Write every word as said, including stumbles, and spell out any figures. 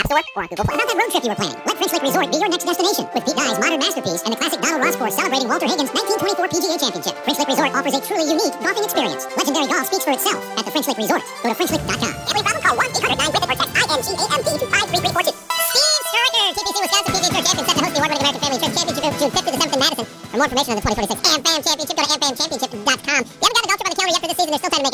Store or on Google Play. About that road trip you were planning. Let French Lick Resort be your next destination. With Pete Dye's modern masterpiece and the classic Donald Ross course celebrating Walter Higgins' nineteen twenty-four P G A Championship. French Lick Resort offers a truly unique golfing experience. Legendary golf speaks for itself at the French Lick Resort. Go to French Lick dot com. Every problem, call one eight hundred nine WITH IT or text I N G A M D to five three three four two. Steve Striker, T P C Wisconsin P G A Tour champion, set to host the award-winning American Family Trip Championship June fifth to the seventh in Madison. For more information on the twenty twenty-six A M F A M Championship, go to A M F A M Championship dot com. You haven't got the golf trip on the calendar yet for this season, there's still time to make it